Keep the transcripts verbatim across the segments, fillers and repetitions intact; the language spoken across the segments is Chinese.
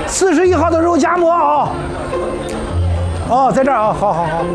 四十一号的肉夹馍啊！哦，在这儿啊，好好好。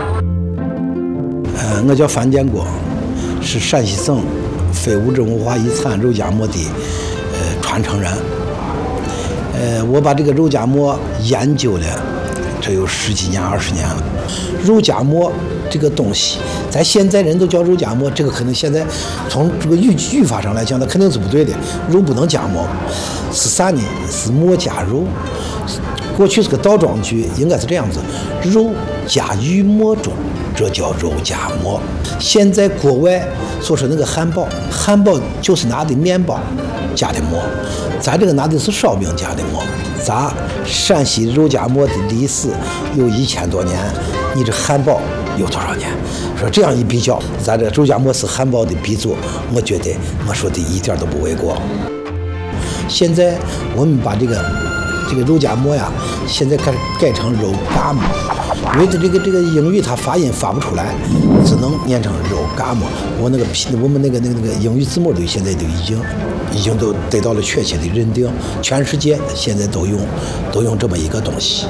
呃，我叫范建国，是陕西省非物质文化遗产肉夹馍的呃传承人。呃，我把这个肉夹馍研究了，这有十几年、二十年了。肉夹馍这个东西，咱现在人都叫肉夹馍，这个可能现在从这个语语法上来讲，那肯定是不对的。肉不能夹馍，是啥呢？是馍夹肉。过去是个倒装句，应该是这样子：肉夹于馍中，这叫肉夹馍。现在国外所说那个汉堡，汉堡就是拿的面包夹的馍，咱这个拿的是烧饼夹的馍。咱陕西肉夹馍的历史有一千多年，你这汉堡有多少年？说这样一比较，咱这肉夹馍是汉堡的鼻祖，我觉得我说的一点都不为过。现在我们把这个这个肉夹馍呀，现在开始改成肉夹馍，因为这个这个英语它发音发不出来，只能念成肉夹馍。我那个我们那个那个那个英语字母都现在都已经已经都得到了确切的认定，全世界现在都用都用这么一个东西。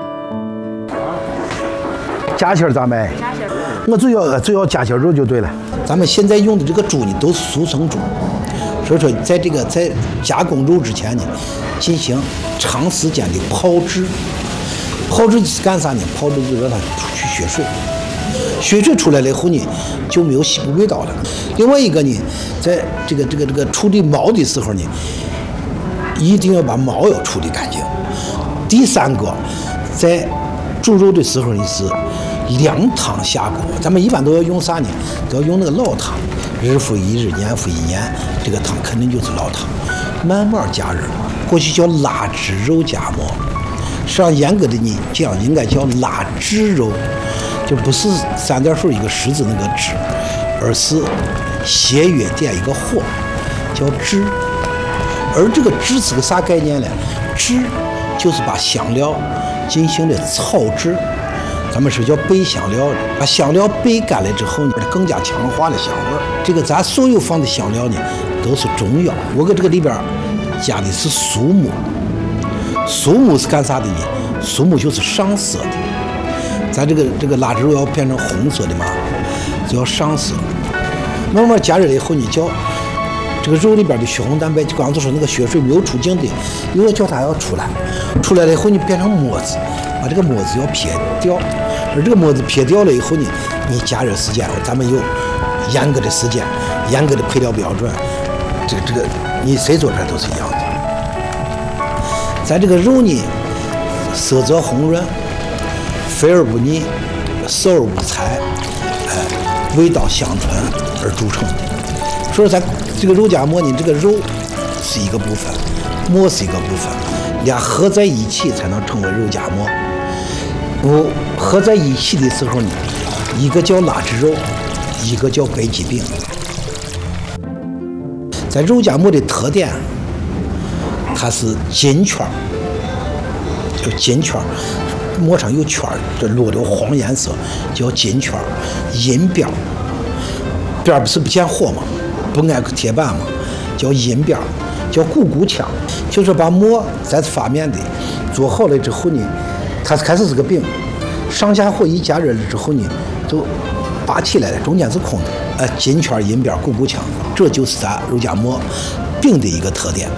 夹心咋卖？夹心，我就要就要夹心肉就对了。咱们现在用的这个猪呢，都是速成猪。所以说，在这个在加工肉之前呢，进行长时间的泡制。泡制是干啥呢？泡制就让它去血水，血水出来了以后呢，就没有西部味道了。另外一个呢，在这个这个这个处理毛的时候呢，一定要把毛要处理干净。第三个，在煮肉的时候呢是凉汤下锅，咱们一般都要用啥呢？都要用那个老汤。日复一日，年复一年，这个汤肯定就是老汤，慢慢加热。过去叫拉汁肉夹馍，实际上严格的你这样应该叫拉汁肉，就不是三点水一个十字那个汁，而是斜约点一个火，叫汁。而这个汁是个啥概念呢？汁就是把香料进行了炒制。咱们是叫焙香料，把香料焙干了之后呢，更加强化了香味儿。这个咱所有放的香料呢，都是中药。我搁这个里边加的是苏木，苏木是干啥的呢？苏木就是上色的。咱这个这个腊汁肉要变成红色的嘛，就要上色。慢慢加热了以后呢，叫这个肉里边的血红蛋白，就刚才说那个血水没有出净的，又要叫它要出来，出来了以后你变成沫子，把这个沫子要撇掉。而这个沫子撇掉了以后呢，你加热时间，咱们有严格的时间、严格的配料标准，这个这个你谁做出来都是一样的。咱这个肉呢，色泽红润，肥而不腻，涩而不柴，哎，味道香醇而著称的。所以咱这个肉夹馍呢，这个肉是一个部分，馍是一个部分，俩合在一起才能成为肉夹馍。不合在一起的时候呢，一个叫腊汁肉，一个叫白吉饼。在肉夹馍的特点，它是金圈，就金圈，馍上有圈，这落的黄颜色叫金圈，银边，边不是不见火吗？不挨铁板吗？叫银边，叫鼓鼓腔，就是把馍咱发面的做好了之后呢。它开始是个饼，上下火一加热了之后呢，就拔起来了，中间是空的，呃，金圈银边鼓鼓腔，这就是咱肉夹馍饼的一个特点。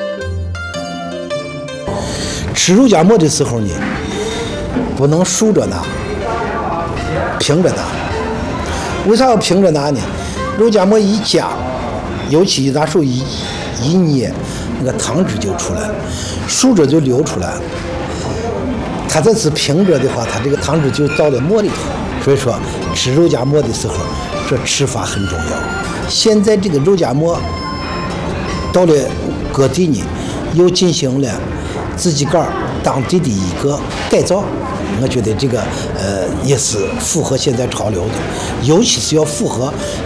吃肉夹馍的时候呢，不能竖着拿，平着拿。为啥要平着拿呢？肉夹馍一夹，尤其一拿手一一捏，那个汤汁就出来了，竖着就流出来了。它这是平着的话，它这个汤汁就到了馍里头。所以说吃肉夹馍的时候，这吃法很重要。现在这个肉夹馍到了各地呢，又进行了自己个儿当地的一个改造。我觉得这个呃也是符合现在潮流的，尤其是要符合